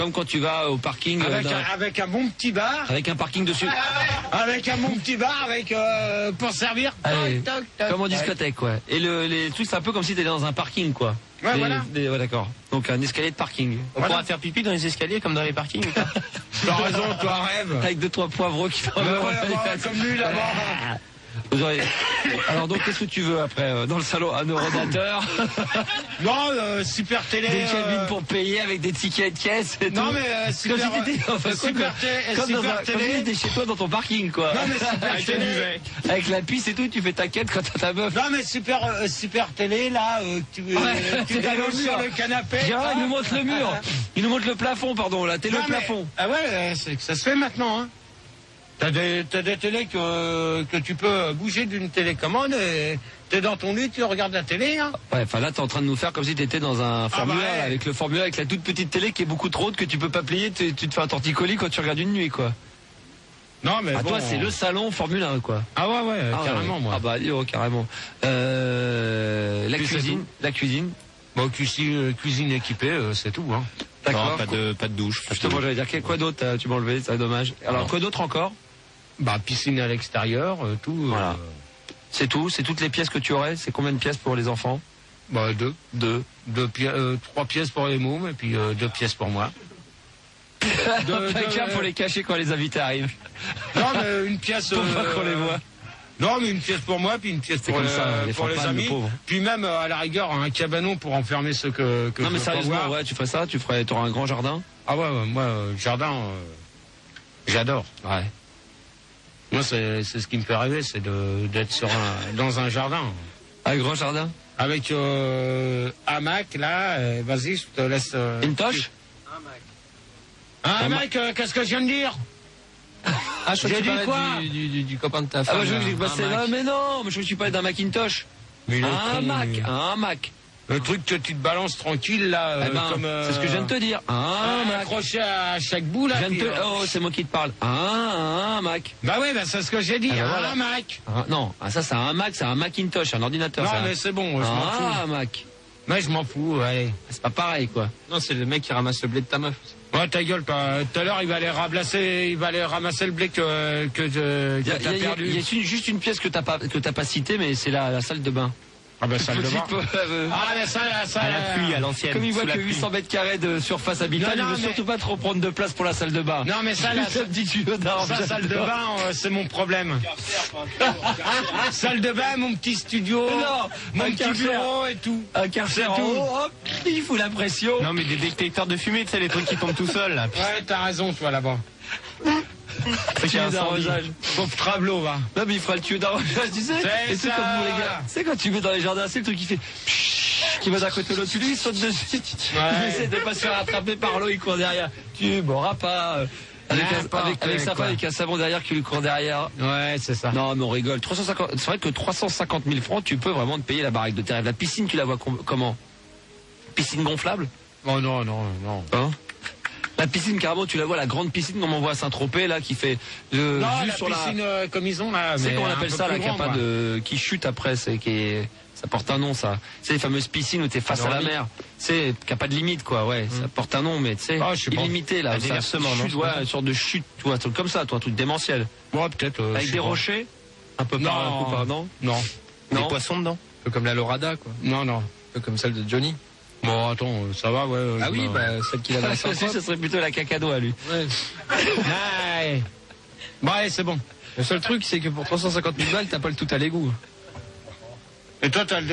Comme quand tu vas au parking. Avec un bon petit bar. Avec un parking dessus. Avec un bon petit bar, pour servir. Allez, Toc, toc, toc. comme en discothèque, ouais. Et les trucs, c'est un peu comme si t'étais dans un parking, quoi. Ouais, voilà. Ouais, d'accord. Donc un escalier de parking. On pourra faire pipi dans les escaliers comme dans les parkings ou pas? T'as raison, toi rêve. Avec 2-3 poivrons qui font. Comme lui là-bas. Alors donc qu'est-ce que tu veux après dans le salon? Un eurodateur. Non, super télé. Des cabines pour payer avec des tickets de caisse et non tout. mais super, comme si t'étais super télé. Chez toi dans ton parking, quoi. Non mais super télé. Avec la pisse et tout, tu fais ta quête quand t'as ta meuf. Non mais super télé là, tu t'allonges sur le canapé. Gérard, il nous montre le mur. Il nous montre le plafond, pardon, la télé plafond. Ah ouais, ça se fait maintenant, hein. T'as des télés que tu peux bouger d'une télécommande et t'es dans ton lit, tu regardes la télé, hein. Ouais, enfin là t'es en train de nous faire comme si t'étais dans un Formule 1, avec le Formule 1 avec la toute petite télé qui est beaucoup trop haute que tu peux pas plier, tu te fais un torticolis quand tu regardes une nuit, quoi. Non mais toi c'est le salon Formule 1, quoi. Ah ouais, carrément, moi. Ah bah carrément. La cuisine. Bon, cuisine équipée, c'est tout, hein. D'accord. Non, pas de douche. Justement, j'allais dire quoi d'autre tu m'as enlevé, c'est dommage. Alors quoi d'autre encore? Bah piscine à l'extérieur, tout. Voilà. C'est tout, c'est toutes les pièces que tu aurais. C'est combien de pièces pour les enfants? Bah deux. 3 pièces pour les mômes et puis 2 pièces pour moi. Chacun pour les cacher quand les invités arrivent. Non mais une pièce pour pas qu'on les voit. Non mais une pièce pour moi puis une pièce pour les amis. Puis même à la rigueur un cabanon pour enfermer ceux que non mais sérieusement, ouais, tu ferais ça, t'auras un grand jardin. Ah ouais, moi jardin j'adore. Ouais. Moi, c'est ce qui me fait rêver, c'est d'être dans un jardin. Un grand jardin? Avec hamac, là, vas-y, je te laisse... Une toche? Un hamac, qu'est-ce que je viens de dire? Ah, je j'ai dit quoi? Du copain de ta femme. Ah, je dis mais non, mais je me suis parlé d'un Macintosh. Un hamac. Le truc que tu te balances tranquille, là, c'est ce que je viens de te dire. Accroché à chaque bout, là. Oh, c'est moi qui te parle. Un hamac. Bah ouais, c'est ce que j'ai dit, un hamac. Non, ça c'est un Mac, c'est un Macintosh, un ordinateur. Non, mais c'est bon, je m'en fous. Un hamac. Mais je m'en fous, allez. C'est pas pareil, quoi. Non, c'est le mec qui ramasse le blé de ta meuf. Ouais, ta gueule, pas. Tout à l'heure, il va aller ramasser le blé que t'as perdu. Il y a juste une pièce que t'as pas citée, mais c'est la salle de bain. Ah ben salle de bain. À la pluie, à l'ancienne. Comme il voit que 800 mètres carrés de surface habitable, il veut surtout pas trop prendre de place pour la salle de bain. Non mais ça, la salle de bain, c'est mon problème. Salle de bain, mon petit studio, mon petit bureau et tout. Un carcer en haut, hop, il fout la pression. Non mais des détecteurs de fumée, tu sais, les trucs qui tombent tout seuls là. Ouais, t'as raison, toi là-bas. Tuyau d'arrosage. Pauvre Travelot, va. Non, mais il fera le tuyau d'arrosage, tu sais. C'est ça. Comme pour les gars. Tu sais, quand tu mets dans les jardins, c'est le truc qui fait qui va d'un côté de l'autre, lui, il saute dessus. Il essaie de pas se faire attraper par l'eau, il court derrière. Tu m'auras pas. Avec sa femme, avec un savon derrière qui lui court derrière. Ouais, c'est ça. Non, mais on rigole. C'est vrai que 350 000 francs, tu peux vraiment te payer la baraque de terre. La piscine, tu la vois comment? Piscine gonflable? Oh non. Hein? La piscine, carrément, tu la vois, la grande piscine comme on voit à Saint-Tropez, là, qui fait non, la sur piscine comme ils ont là. C'est qu'on appelle ça, là, qui chute après, ça porte un nom, ça. C'est les fameuses piscines où t'es face à la mer. C'est qui a pas de limite, quoi, ouais. Ça porte un nom, mais tu sais, illimité, là. Ça chute, une sorte de chute, tu vois, un truc comme ça, toi, un truc démentiel. Ouais, peut-être. Avec des rochers, un peu par, non. Des poissons dedans. Un peu comme la Lorada, quoi. Non. Un peu comme celle de Johnny. Bon, attends, ça va, ouais. Ah oui, celle qu'il a dans la ça serait plutôt la cacado à lui. Ouais. Ouais. Bon, allez, c'est bon. Le seul truc, c'est que pour 350 000 balles, t'as pas le tout à l'égout. Et toi, t'as le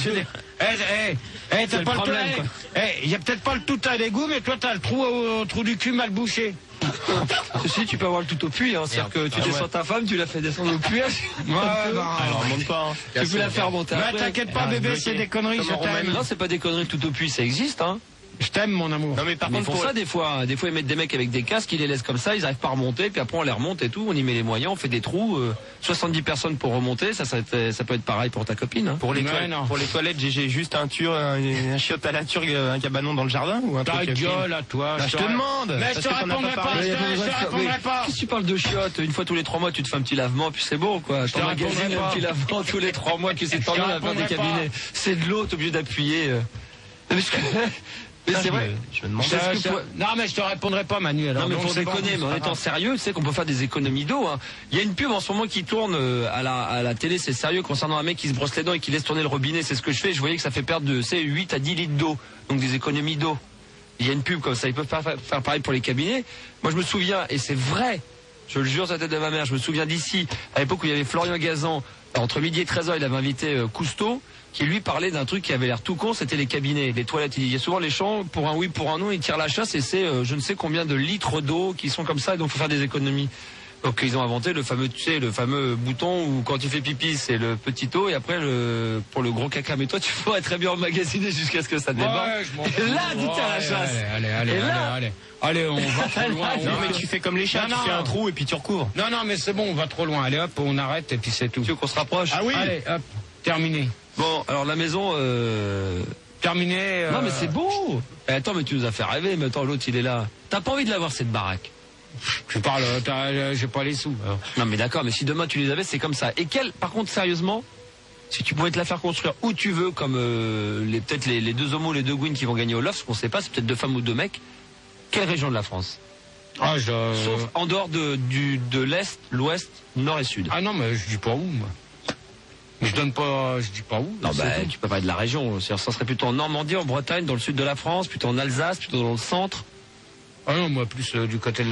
problème, quoi. Il y a peut-être pas le tout à l'égout, mais toi, t'as le trou du cul mal bouché. Ceci, tu peux avoir le tout au puits, hein. C'est-à-dire que tu descends ta femme, tu la fais descendre au puits. Alors, remonte pas, hein. Tu peux la faire monter. Mais t'inquiète pas, bébé, c'est des conneries, je t'aime. Non, c'est pas des conneries, le tout au puits, ça existe, hein. Je t'aime, mon amour. Non, mais par contre, ils font ça des fois. Des fois, ils mettent des mecs avec des casques, ils les laissent comme ça, ils arrivent pas à remonter, puis après on les remonte et tout, on y met les moyens, on fait des trous, 70 personnes pour remonter, ça peut être pareil pour ta copine. Hein. Pour les toilettes, j'ai juste un chiotte à la turque, un cabanon dans le jardin ou un truc. Ta gueule à toi. Je te demande. Mais je te répondrai pas. Qu'est-ce que tu parles de chiottes? Une fois tous les 3 mois, tu te fais un petit lavement, puis c'est bon, quoi. Je te répondrai pas. Un petit lavement tous les 3 mois, que c'est tendu à faire des cabinets. C'est de l'eau, t'es obligé d'appuyer. Mais c'est vrai. Je me demande. Non, mais je te répondrai pas, Manu. Alors, non, mais pour déconner, mais en étant sérieux, tu sais qu'on peut faire des économies d'eau. Hein. Il y a une pub en ce moment qui tourne à la télé, c'est sérieux, concernant un mec qui se brosse les dents et qui laisse tourner le robinet. C'est ce que je fais. Je voyais que ça fait perdre 8 à 10 litres d'eau. Donc des économies d'eau. Il y a une pub comme ça. Ils peuvent pas faire pareil pour les cabinets. Moi, je me souviens, et c'est vrai, je le jure sur la tête de ma mère, je me souviens d'ici, à l'époque où il y avait Florian Gazan, entre midi et 13h, il avait invité Cousteau, qui lui parlait d'un truc qui avait l'air tout con, c'était les cabinets, les toilettes. Il y a souvent les champs, pour un oui, pour un non, ils tirent la chasse et c'est je ne sais combien de litres d'eau qui sont comme ça, et donc il faut faire des économies. Donc ils ont inventé le fameux, tu sais, le fameux bouton où quand tu fais pipi, c'est le petit eau, et après pour le gros caca. Mais toi, tu pourrais très bien emmagasiner jusqu'à ce que ça déborde. Ouais, et là, tu tires la chasse. Allez, on va trop loin. Non, mais tu fais comme les chats, tu fais un trou et puis tu recouvres. Non, mais c'est bon, on va trop loin. Allez, hop, on arrête et puis c'est tout. Tu veux qu'on se rapproche? Ah oui. Allez, hop, terminé. Bon, alors la maison... Terminé. Non, mais c'est beau. Attends, mais tu nous as fait rêver. Mais attends, l'autre, il est là. T'as pas envie de l'avoir, cette baraque? Je parle, j'ai pas les sous. Alors. Non, mais d'accord, mais si demain tu les avais, c'est comme ça. Et par contre, sérieusement, si tu pouvais te la faire construire où tu veux, comme peut-être les deux homos, les deux Gwyn qui vont gagner au loft, ce qu'on sait pas, c'est peut-être deux femmes ou deux mecs. Quelle région de la France? Sauf en dehors de l'Est, l'Ouest, Nord et Sud. Ah non, mais je dis pas où, moi. Je dis pas où. Non, tu peux parler de la région. Ça serait plutôt en Normandie, en Bretagne, dans le sud de la France, plutôt en Alsace, plutôt dans le centre. Ah non, moi plus du côté de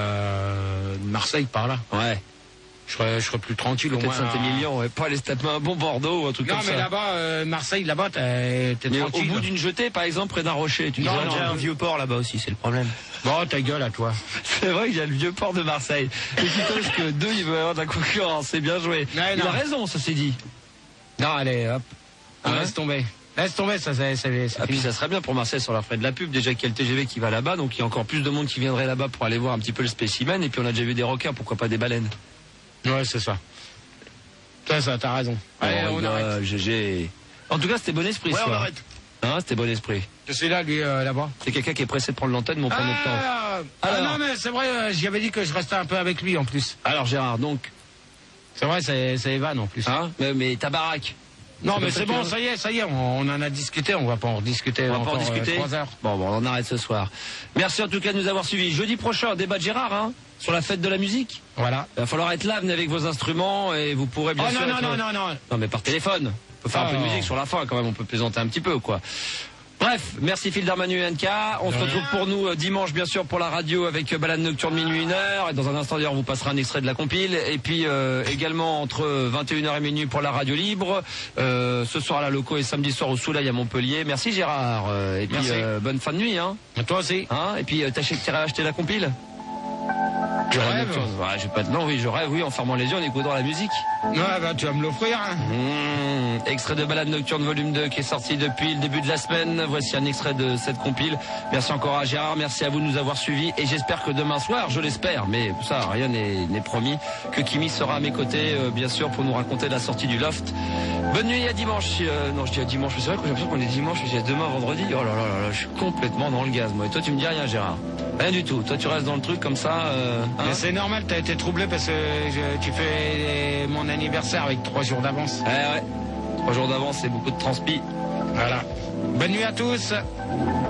Marseille, par là. Ouais. Je serais plus tranquille au moins. Peut-être Saint-Émilion, ouais. Pas aller se taper un bon Bordeaux ou un truc comme ça. Non, mais là-bas, Marseille, là-bas, t'es tranquille. Au bout d'une jetée, par exemple, près d'un rocher. Il y a un vieux port là-bas aussi, c'est le problème. Bon, ta gueule à toi. C'est vrai qu'il y a le vieux port de Marseille. Et tu penses que deux, il veut avoir de la concurrence. C'est bien joué. Mais il a raison, ça s'est dit. Non, allez, hop. Laisse tomber. Laisse tomber, ça puis ça serait bien pour Marseille sur la frais de la pub. Déjà qu'il y a le TGV qui va là-bas, donc il y a encore plus de monde qui viendrait là-bas pour aller voir un petit peu le spécimen. Et puis on a déjà vu des requins, pourquoi pas des baleines. Ouais, c'est ça. Ça, t'as raison. Allez, on arrête. GG. En tout cas, c'était bon esprit. Ouais, on arrête. Hein, c'était bon esprit. Je suis là, lui, là-bas. C'est quelqu'un qui est pressé de prendre l'antenne, mon premier temps. Alors... non, mais c'est vrai, j'y avais dit que je restais un peu avec lui, en plus. Alors, Gérard, donc. C'est vrai, c'est Evan, en plus. Hein, mais ta baraque. Non, mais c'est bon, ça y est, on en a discuté, on va pas en rediscuter. On va pas en discuter. 3 heures. Bon, on arrête ce soir. Merci en tout cas de nous avoir suivis. Jeudi prochain, débat de Gérard, hein, sur la fête de la musique. Voilà. Il va falloir être là, venez avec vos instruments et vous pourrez bien sûr. Non. Non, mais par téléphone. On peut faire un peu de musique sur la fin quand même, on peut plaisanter un petit peu, quoi. Bref, merci Phil Darmanu et NK. On se retrouve pour nous dimanche, bien sûr, pour la radio avec Balade Nocturne minuit 1h. Et dans un instant, d'ailleurs, on vous passera un extrait de la compile. Et puis également entre 21h et minuit pour la radio libre. Ce soir à la Loco et samedi soir au Soleil à Montpellier. Merci Gérard. Et puis bonne fin de nuit. Hein. Et toi aussi. Hein, et puis t'iras acheter la compile. Je rêve. Ouais, j'ai pas de... Non, oui, je rêve, oui, en fermant les yeux, en écoutant la musique. Ouais, bah, tu vas me l'offrir. Hein. Extrait de Balade Nocturne volume 2 qui est sorti depuis le début de la semaine. Voici un extrait de cette compile. Merci encore à Gérard, merci à vous de nous avoir suivis. Et j'espère que demain soir, je l'espère, mais ça, rien n'est promis, que Kimi sera à mes côtés, bien sûr, pour nous raconter la sortie du Loft. Bonne nuit, à dimanche. Non, je dis à dimanche, mais c'est vrai que j'ai l'impression qu'on est dimanche, je dis à demain, vendredi. Oh là là là, je suis complètement dans le gaz, moi. Et toi, tu me dis rien, Gérard? Rien du tout. Toi, tu restes dans le truc comme ça. Mais c'est normal, t'as été troublé parce que tu fais mon anniversaire avec 3 jours d'avance. Ouais. 3 jours d'avance, c'est beaucoup de transpi. Voilà. Bonne nuit à tous.